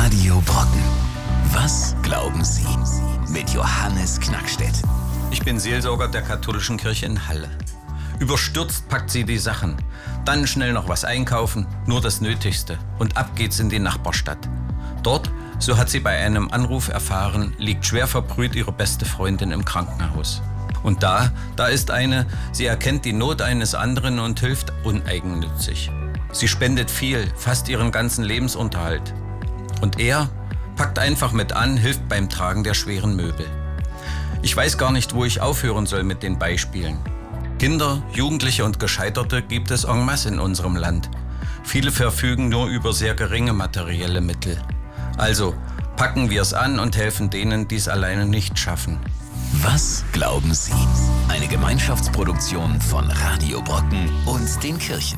Radio Brocken. Was glauben Sie? Mit Johannes Knackstedt. Ich bin Seelsorger der katholischen Kirche in Halle. Überstürzt packt sie die Sachen. Dann schnell noch was einkaufen, nur das Nötigste. Und ab geht's in die Nachbarstadt. Dort, so hat sie bei einem Anruf erfahren, liegt schwer verbrüht ihre beste Freundin im Krankenhaus. Und da ist eine, sie erkennt die Not eines anderen und hilft uneigennützig. Sie spendet viel, fast ihren ganzen Lebensunterhalt. Und er packt einfach mit an, hilft beim Tragen der schweren Möbel. Ich weiß gar nicht, wo ich aufhören soll mit den Beispielen. Kinder, Jugendliche und Gescheiterte gibt es en masse in unserem Land. Viele verfügen nur über sehr geringe materielle Mittel. Also packen wir es an und helfen denen, die es alleine nicht schaffen. Was glauben Sie? Eine Gemeinschaftsproduktion von Radio Brocken und den Kirchen.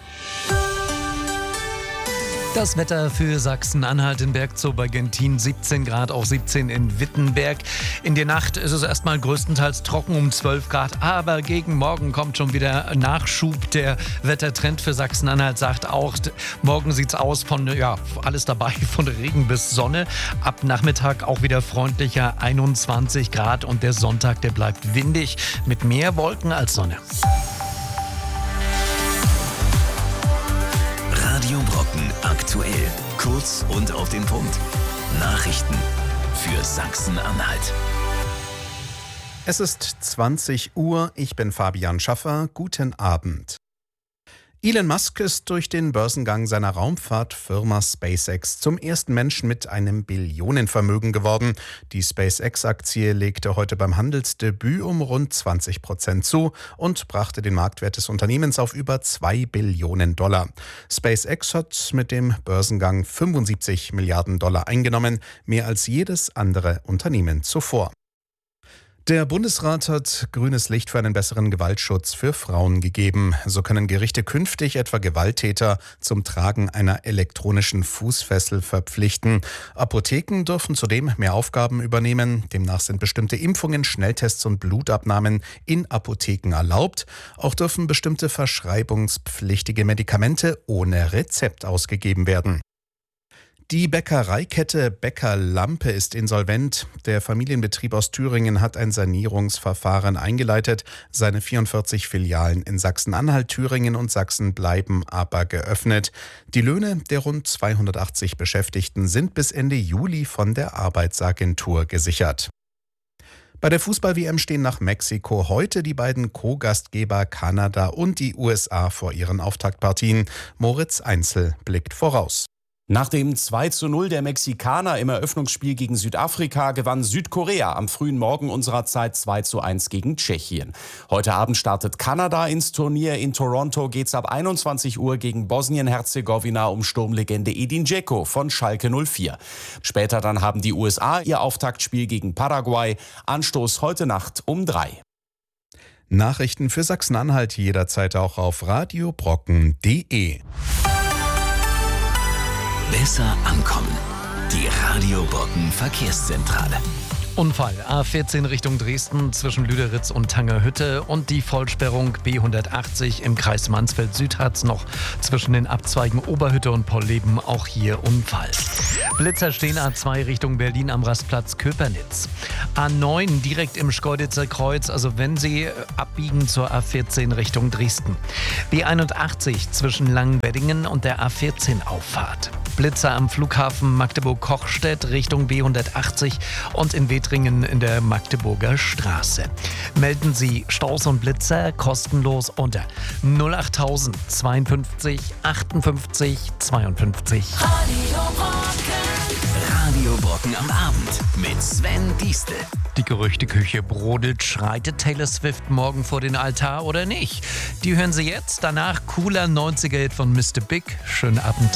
Das Wetter für Sachsen-Anhalt in Bergzow bei Gentin 17 Grad, auch 17 in Wittenberg. In der Nacht ist es erstmal größtenteils trocken um 12 Grad, aber gegen morgen kommt schon wieder Nachschub. Der Wettertrend für Sachsen-Anhalt sagt auch, morgen sieht es aus von, alles dabei, von Regen bis Sonne. Ab Nachmittag auch wieder freundlicher, 21 Grad und der Sonntag, der bleibt windig mit mehr Wolken als Sonne. Radio Brocken aktuell. Kurz und auf den Punkt. Nachrichten für Sachsen-Anhalt. Es ist 20 Uhr. Ich bin Fabian Schaffer. Guten Abend. Elon Musk ist durch den Börsengang seiner Raumfahrtfirma SpaceX zum ersten Menschen mit einem Billionenvermögen geworden. Die SpaceX-Aktie legte heute beim Handelsdebüt um rund 20% zu und brachte den Marktwert des Unternehmens auf über $2 Billionen. SpaceX hat mit dem Börsengang $75 Milliarden eingenommen, mehr als jedes andere Unternehmen zuvor. Der Bundesrat hat grünes Licht für einen besseren Gewaltschutz für Frauen gegeben. So können Gerichte künftig etwa Gewalttäter zum Tragen einer elektronischen Fußfessel verpflichten. Apotheken dürfen zudem mehr Aufgaben übernehmen. Demnach sind bestimmte Impfungen, Schnelltests und Blutabnahmen in Apotheken erlaubt. Auch dürfen bestimmte verschreibungspflichtige Medikamente ohne Rezept ausgegeben werden. Die Bäckereikette Bäcker Lampe ist insolvent. Der Familienbetrieb aus Thüringen hat ein Sanierungsverfahren eingeleitet. Seine 44 Filialen in Sachsen-Anhalt, Thüringen und Sachsen bleiben aber geöffnet. Die Löhne der rund 280 Beschäftigten sind bis Ende Juli von der Arbeitsagentur gesichert. Bei der Fußball-WM stehen nach Mexiko heute die beiden Co-Gastgeber Kanada und die USA vor ihren Auftaktpartien. Moritz Einzel blickt voraus. Nach dem 2:0 der Mexikaner im Eröffnungsspiel gegen Südafrika gewann Südkorea am frühen Morgen unserer Zeit 2:1 gegen Tschechien. Heute Abend startet Kanada ins Turnier. In Toronto geht's ab 21 Uhr gegen Bosnien-Herzegowina um Sturmlegende Edin Dzeko von Schalke 04. Später dann haben die USA ihr Auftaktspiel gegen Paraguay. Anstoß heute Nacht um 3. Nachrichten für Sachsen-Anhalt jederzeit auch auf radiobrocken.de. Besser ankommen. Die Radio Brocken Verkehrszentrale. Unfall A14 Richtung Dresden zwischen Lüderitz und Tangerhütte und die Vollsperrung B180 im Kreis Mansfeld-Süd hat's noch zwischen den Abzweigen Oberhütte und Polleben, auch hier Unfall. Blitzer stehen A2 Richtung Berlin am Rastplatz Köpernitz. A9 direkt im Schkeuditzer Kreuz, also wenn Sie abbiegen zur A14 Richtung Dresden. B81 zwischen Langenweddingen und der A14 Auffahrt. Blitzer am Flughafen Magdeburg-Kochstedt Richtung B180 und in Wettringen in der Magdeburger Straße. Melden Sie Staus und Blitzer kostenlos unter 08000 52 58 52. Radio Brocken am Abend mit Sven Diestel. Die Gerüchteküche brodelt. Schreitet Taylor Swift morgen vor den Altar oder nicht? Die hören Sie jetzt. Danach cooler 90er-Hit von Mr. Big. Schönen Abend.